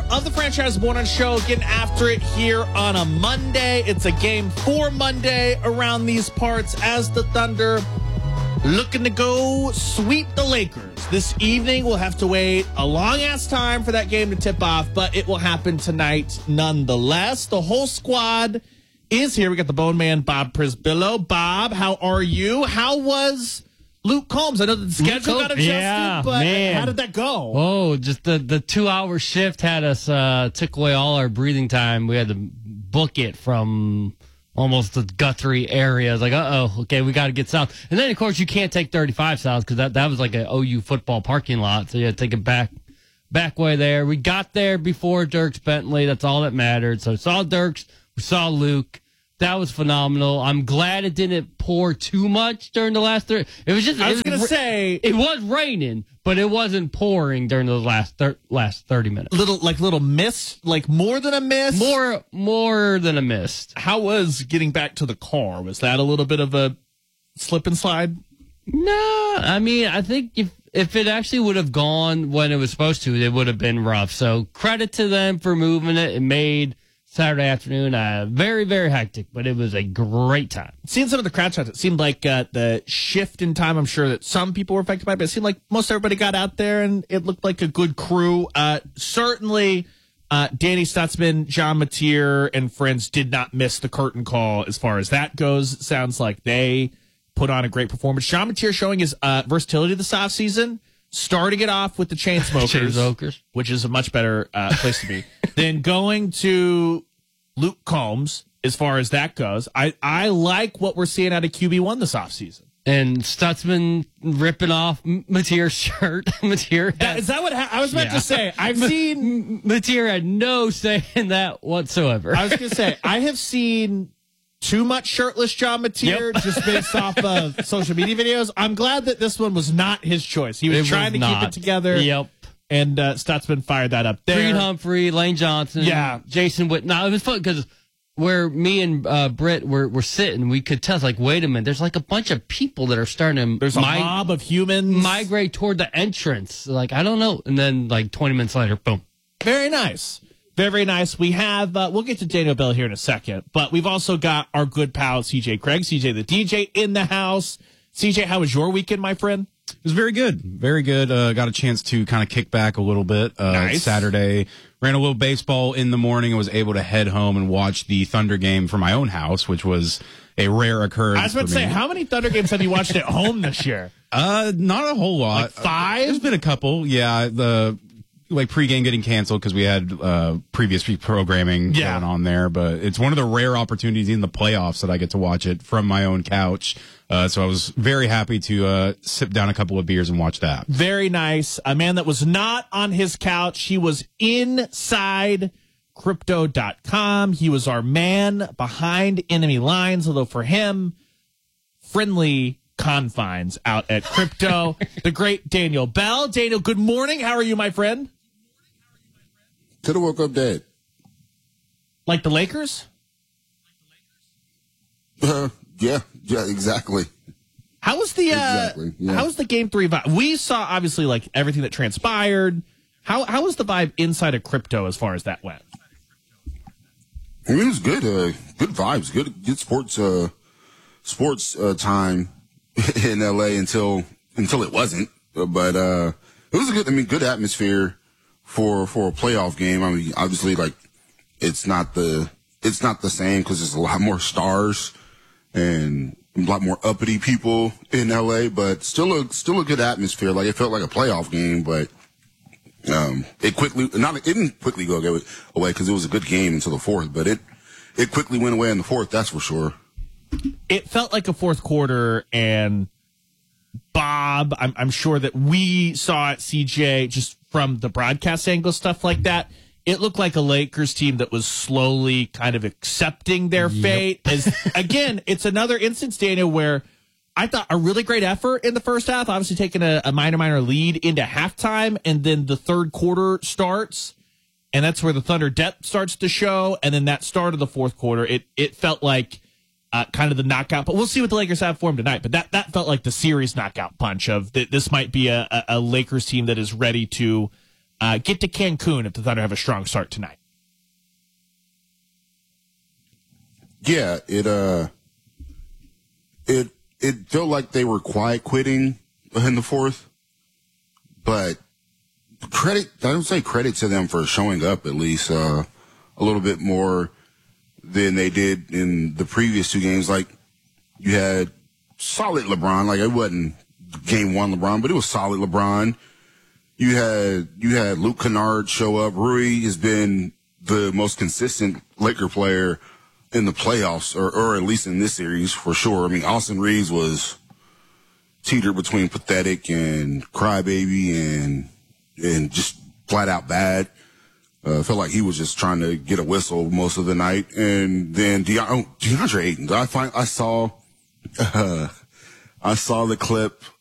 of the Franchise Morning Show, getting after it here on a Monday. It's a Game 4 Monday around these parts as the Thunder looking to go sweep the Lakers. This evening, we'll have to wait a long-ass time for that game to tip off, but it will happen tonight nonetheless. The whole squad is here. We got the Bone Man, Bob Prisbillo. Bob, how are you? How was Luke Combs? I know the schedule got adjusted, but how did that go? Oh, just the 2-hour shift had us, took away all our breathing time. We had to book it from almost the Guthrie area. I was like, okay, we got to get south. And then, of course, you can't take 35 south because that was like an OU football parking lot. So you had to take it back way there. We got there before Dierks Bentley. That's all that mattered. So we saw Dierks. We saw Luke. That was phenomenal. I'm glad it didn't pour too much during the last 30. It was just. I was going to say it was raining, but it wasn't pouring during the last 30 minutes. Little mist, like more than a mist. More than a mist. How was getting back to the car? Was that a little bit of a slip and slide? No, I mean I think if it actually would have gone when it was supposed to, it would have been rough. So credit to them for moving it. It made Saturday afternoon very, very hectic, but it was a great time. Seeing some of the crowd shots, it seemed like the shift in time, I'm sure that some people were affected by it, but it seemed like most everybody got out there, and it looked like a good crew. Certainly, Danny Stutzman, John Mateer, and friends did not miss the curtain call as far as that goes. It sounds like they put on a great performance. John Mateer showing his versatility this offseason, starting it off with the Chainsmokers, which is a much better place to be, than going to Luke Combs as far as that goes. I like what we're seeing out of QB1 this offseason. And Stutzman ripping off Mateer's shirt. Mateer is that what I was about to say? I've seen Mateer had no say in that whatsoever. I was going to say, I have seen too much shirtless John Mateer just based off of social media videos. I'm glad that this one was not his choice. He was trying to keep it together. Yep. And Stutzman fired that up there. Creed Humphrey, Lane Johnson, Jason Witt. No, it was fun because where me and Britt were sitting, we could tell, like, wait a minute, there's like a bunch of people that are starting to There's a mob of humans migrate toward the entrance. Like, I don't know. And then like 20 minutes later, boom. Very nice. Very nice. We have, we'll get to Daniel Bell here in a second, but we've also got our good pal, CJ Craig, CJ the DJ in the house. CJ, how was your weekend, my friend? It was very good. Very good. Got a chance to kind of kick back a little bit. Nice. Saturday, ran a little baseball in the morning and was able to head home and watch the Thunder game from my own house, which was a rare occurrence. I was about to say, how many Thunder games have you watched at home this year? Not a whole lot. Like 5? There's been a couple. Yeah. Like pregame getting canceled because we had previous programming going on there, but it's one of the rare opportunities in the playoffs that I get to watch it from my own couch. So I was very happy to sip down a couple of beers and watch that. Very nice. A man that was not on his couch. He was inside Crypto.com. He was our man behind enemy lines, although for him, friendly confines out at Crypto. The great Daniel Bell. Daniel, good morning. How are you, my friend? Could have woke up dead. Like the Lakers? Yeah, exactly. How was the How was the Game 3 vibe? We saw obviously like everything that transpired. How was the vibe inside of Crypto as far as that went? I mean, it was good. Good vibes. Good sports time in LA until it wasn't. But it was a good atmosphere for a playoff game. I mean, obviously, like it's not the same because there's a lot more stars and a lot more uppity people in LA, but still a good atmosphere. Like it felt like a playoff game, but it didn't quickly go away because it was a good game until the fourth, but it quickly went away in the fourth. That's for sure. It felt like a fourth quarter, and Bob, I'm sure that we saw it, CJ, just from the broadcast angle, stuff like that. It looked like a Lakers team that was slowly kind of accepting their fate. As again, it's another instance, Daniel, where I thought a really great effort in the first half, obviously taking a minor lead into halftime, and then the third quarter starts, and that's where the Thunder depth starts to show, and then that start of the fourth quarter, it felt like kind of the knockout, but we'll see what the Lakers have for him tonight. But that felt like the series knockout punch of this might be a Lakers team that is ready to get to Cancun if the Thunder have a strong start tonight. Yeah, it felt like they were quiet quitting in the fourth, but I don't say credit to them for showing up at least a little bit more than they did in the previous two games. Like, you had solid LeBron, like it wasn't game one LeBron, but it was solid LeBron. You had Luke Kennard show up. Rui has been the most consistent Laker player in the playoffs, or at least in this series for sure. I mean, Austin Reeves was teetered between pathetic and crybaby and just flat out bad. Felt like he was just trying to get a whistle most of the night. And then DeAndre Ayton. I saw the clip